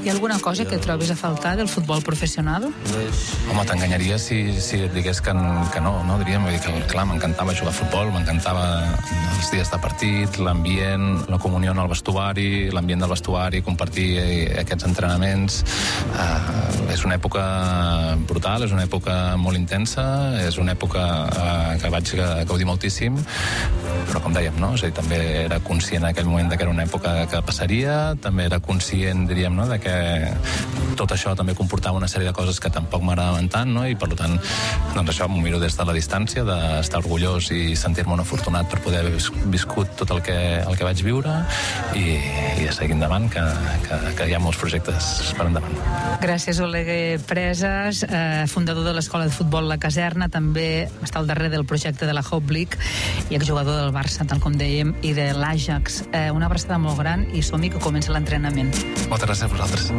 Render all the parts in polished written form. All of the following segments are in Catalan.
Hi ha alguna cosa que trobis a faltar del futbol professional? Home, t'enganyaria si et digués que no, diríem. Vull dir que, clar, m'encantava jugar a futbol, m'encantava els dies de partit, l'ambient, la comunió en el vestuari, l'ambient del vestuari, compartir aquests entrenaments. És una època brutal, és una època molt intensa, és una època que vaig gaudir moltíssim, però com dèiem, no? És a dir, també era conscient en aquell moment que era una època que passaria, també era conscient, diríem, no? De que tot això també comportava una sèrie de coses que tampoc m'agradaven tant, no? I per tant, doncs això m'ho miro des de la distància, d'estar orgullós i sentir-me un afortunat per poder haver viscut tot el que vaig viure i de seguir endavant, que hi ha molts projectes per endavant. Gràcies, Oleguer Presas, fundador de l'Escola de Futbol La Caserna, també està al darrere del projecte de la Hope League i exjugador del Barça, tal com dèiem, i de l'Ajax. Una abraçada molt gran i som-hi que comença l'entrenament. Moltes gràcies a vosaltres.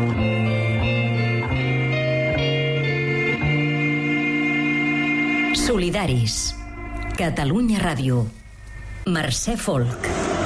Solidaris. Catalunya Ràdio. Mercè Folk.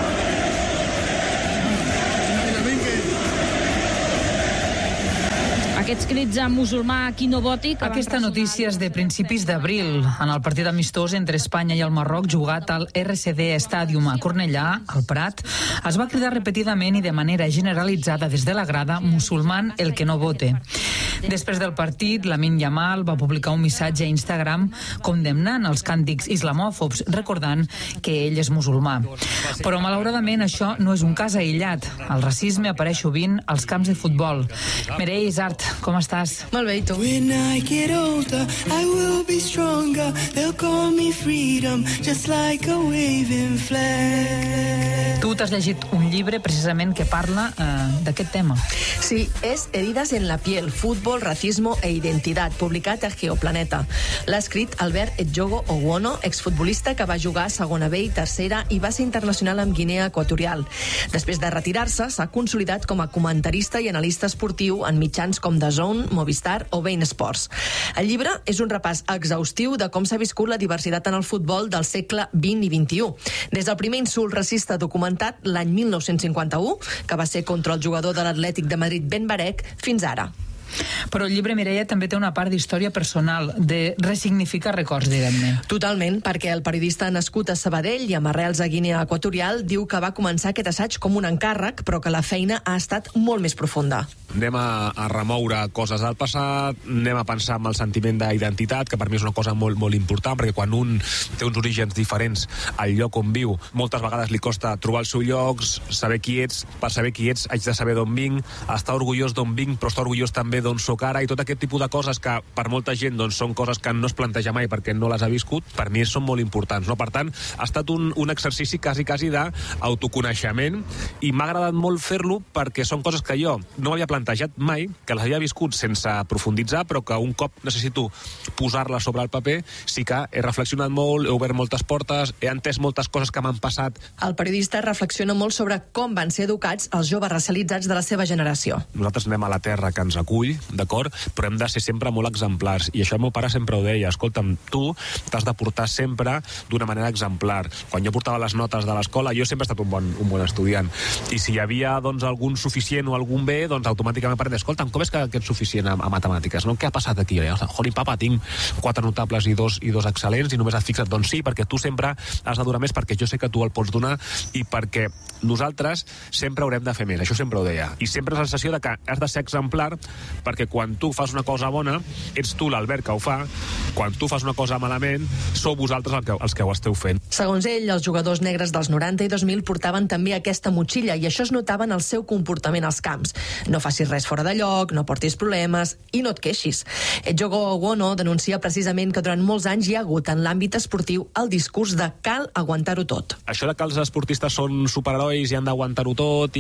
Aquests crits a musulmà quinobòtic... Aquesta notícia és de principis d'abril. En el partit amistós entre Espanya i el Marroc jugat al RCD Stadium a Cornellà, al Prat, es va cridar repetidament i de manera generalitzada des de la grada musulman el que no vote. Després del partit, Lamine Yamal va publicar un missatge a Instagram condemnant els càntics islamòfobs, recordant que ell és musulmà. Però, malauradament, això no és un cas aïllat. El racisme apareix sovint als camps de futbol. Mireia Isart, com estàs? Molt bé, i tu? When I get older, I will be stronger. They'll call me freedom, just like a waving flag. Tu t'has llegit un llibre precisament que parla d'aquest tema. Sí, és Heridas en la piel, futbol, racismo e identitat, publicat a Geoplaneta. L'ha escrit Albert Edjogo Owono, exfutbolista que va jugar a segona B i tercera i va ser internacional amb Guinea Equatorial. Després de retirar-se, s'ha consolidat com a comentarista i analista esportiu en mitjans com DAZN, Movistar o Bein Sports. El llibre és un repàs exhaustiu de com s'ha viscut la diversitat en el futbol del segle XX i XXI. Des del primer insult racista documentat l'any 1951, que va ser contra el jugador de l'Atlètic de Madrid Ben Barek, fins ara. Però el llibre, Mireia, també té una part d'història personal, de ressignificar records, diguem-ne. Totalment, perquè el periodista nascut a Sabadell i amb arrels a Guinea Equatorial diu que va començar aquest assaig com un encàrrec, però que la feina ha estat molt més profunda. Anem a remoure coses del passat, anem a pensar en el sentiment d'identitat, que per mi és una cosa molt, molt important, perquè quan un té uns orígens diferents al lloc on viu, moltes vegades li costa trobar el seu lloc, saber qui ets. Per saber qui ets haig de saber d'on vinc, estar orgullós d'on vinc, però estar orgullós també d'on soc ara, i tot aquest tipus de coses que per molta gent doncs, són coses que no es planteja mai perquè no les ha viscut, per mi són molt importants, no? Per tant, ha estat un exercici quasi d'autoconeixement, i m'ha agradat molt fer-lo perquè són coses que jo no m'havia plantejat mai, que les havia viscut sense profunditzar, però que un cop necessito posar-les sobre el paper, sí que he reflexionat molt, he obert moltes portes, he entès moltes coses que m'han passat. El periodista reflexiona molt sobre com van ser educats els joves racialitzats de la seva generació. Nosaltres anem a la terra que ens acull, d'acord? Però hem de ser sempre molt exemplars, i això el meu pare sempre ho deia: escolta'm, tu t'has de portar sempre d'una manera exemplar. Quan jo portava les notes de l'escola, jo sempre he estat un bon estudiant, i si hi havia doncs, algun suficient o algun B, doncs automàticament parlant, escolta'm, com és que ets suficient a matemàtiques, no? Què ha passat aquí? Joli, papa, tinc 4 notables i dos excel·lents, i només et fixes, doncs sí, perquè tu sempre has de donar més, perquè jo sé que tu el pots donar, i perquè nosaltres sempre haurem de fer més. Això sempre ho deia, i sempre la sensació de que has de ser exemplar, perquè quan tu fas una cosa bona, ets tu l'Albert que ho fa, quan tu fas una cosa malament, sou vosaltres els que ho esteu fent. Segons ell, els jugadors negres dels 90 i 2000 portaven també aquesta motxilla, i això es notava en el seu comportament als camps. No facis res fora de lloc, no portis problemes i no et queixis. Edjogo Owono denuncia precisament que durant molts anys hi ha hagut en l'àmbit esportiu el discurs de cal aguantar-ho tot. Això de que els esportistes són superherois i han d'aguantar-ho tot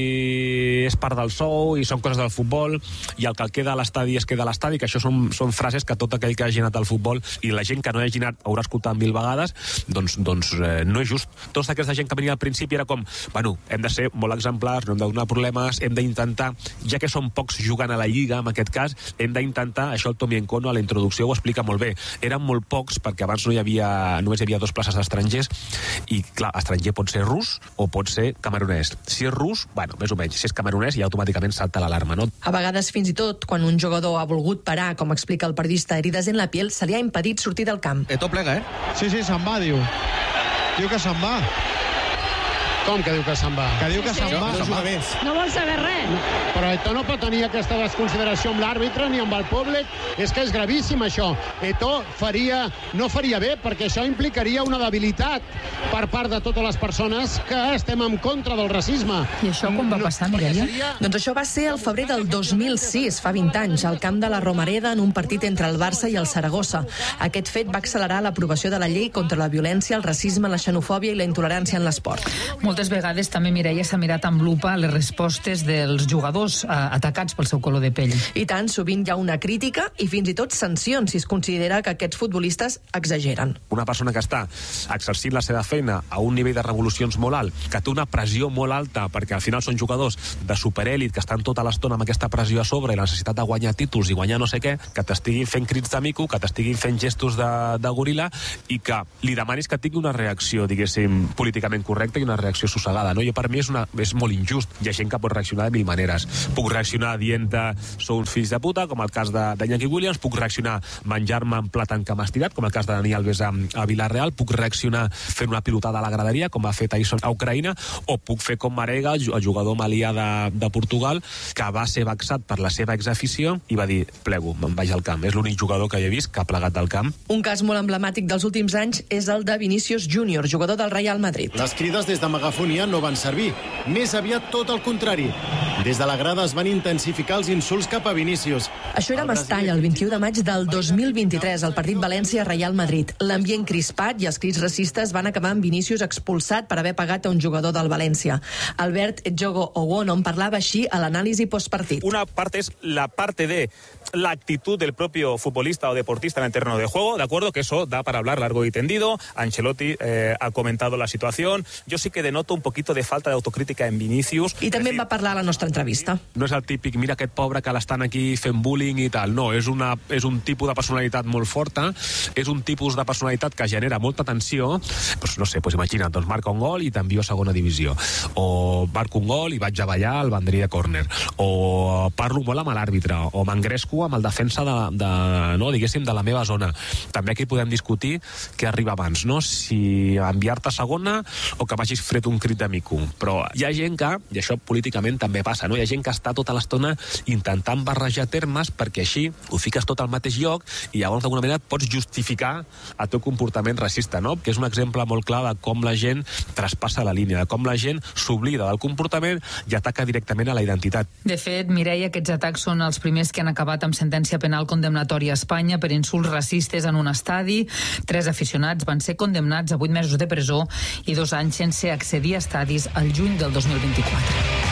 i és part del sou i són coses del futbol, i el que el queda a l'estadi es queda a l'estadi, que això són frases que tot aquell que hagi anat al futbol, i la gent que no hagi anat haurà escoltat 1000 vegades, doncs no és just. Tota aquesta gent que venia al principi era com, bueno, hem de ser molt exemplars, no hem de donar problemes, hem d'intentar, ja que són pocs jugant a la Lliga, en aquest cas, hem d'intentar, això el Tomi Encono a la introducció ho explica molt bé, eren molt pocs perquè abans només hi havia 2 places d'estrangers, i clar, estranger pot ser rus o pot ser camerunès. Si és rus, bueno, més o menys, si és camerunès barcelonès i automàticament salta l'alarma, no? A vegades, fins i tot, quan un jugador ha volgut parar, com explica el periodista Herides en la piel, se li ha impedit sortir del camp. Eto plega, Sí, se'n va, diu. Diu que se'n va. Com que diu que se'n va? Que diu que se'n va. No vol saber res. Però Eto'o no pot tenir aquesta desconsideració amb l'àrbitre ni amb el públic. És que és gravíssim, això. Eto'o no faria bé, perquè això implicaria una debilitat per part de totes les persones que estem en contra del racisme. I això quan va passar, Mireia? Doncs això va ser el febrer del 2006, fa 20 anys, al camp de la Romareda, en un partit entre el Barça i el Saragossa. Aquest fet va accelerar l'aprovació de la llei contra la violència, el racisme, la xenofòbia i la intolerància en l'esport. Moltes vegades també, Mireia, s'ha mirat amb lupa les respostes dels jugadors atacats pel seu color de pell. I tant, sovint hi ha una crítica i fins i tot sancions si es considera que aquests futbolistes exageren. Una persona que està exercint la seva feina a un nivell de revolucions molt alt, que té una pressió molt alta, perquè al final són jugadors de superèlit que estan tota l'estona amb aquesta pressió a sobre i la necessitat de guanyar títols i guanyar no sé què, que t'estiguin fent crits de mico, que t'estiguin fent gestos de goril·la i que li demanis que tingui una reacció, diguéssim, políticament correcta i una reacció sossegada, no? I per mi és molt injust. Hi ha gent que pot reaccionar de mil maneres. Puc reaccionar dient-te sou uns fills de puta, com el cas d'Iñaki Williams, puc reaccionar menjar-me en plat en camp estirat, com el cas de Dani Alves a Villarreal, puc reaccionar fent una pilotada a la graderia, com va fer Tyson a Ucraïna, o puc fer com Marega, el jugador malià de Portugal, que va ser vexat per la seva exafició i va dir, plego, me'n vaig al camp. És l'únic jugador que he vist que ha plegat del camp. Un cas molt emblemàtic dels últims anys és el de Vinícius Júnior, jugador del Real Madrid. Les crides des de megafonia no van servir. Més aviat tot el contrari. Des de la grada es van intensificar els insults cap a Vinícius. Això era a Mestalla, el 21 de maig del 2023, al partit València-Real Madrid. L'ambient crispat i els crits racistes van acabar amb Vinícius expulsat per haver pagat a un jugador del València. Albert Edjogo Owono en parlava així a l'anàlisi postpartit. Una parte es la parte de la actitud del propio futbolista o deportista en el terreno de juego, ¿de acuerdo? Que eso da para hablar largo y tendido. Ancelotti ha comentado la situación. Yo sí que denoto un poquito de falta de autocrítica en Vinícius. I també en va parlar a la nostra entrevista. No és el típic, mira aquest pobre que l'estan aquí fent bullying i tal. No, és un tipus de personalitat molt forta, és un tipus de personalitat que genera molta tensió. Pues no sé, pues imagina't, doncs marca un gol i t'envio a segona divisió. O marco un gol i vaig a ballar al banderí de córner. O parlo molt amb l'àrbitre. O m'engresco amb el defensa de la meva zona. També aquí podem discutir què arriba abans, no? Si enviar-te a segona o que vagis fred un crit de mico. Però hi ha gent que, i això políticament també passa, no? Hi ha gent que està tota l'estona intentant barrejar termes perquè així ho fiques tot al mateix lloc i llavors d'alguna manera pots justificar el teu comportament racista, no? Que és un exemple molt clar de com la gent traspassa la línia, de com la gent s'oblida del comportament i ataca directament a la identitat. De fet, Mireia, aquests atacs són els primers que han acabat amb sentència penal condemnatòria a Espanya per insults racistes en un estadi. 3 aficionats van ser condemnats a 8 mesos de presó i 2 anys sense accedir a estadis al juny del 2024.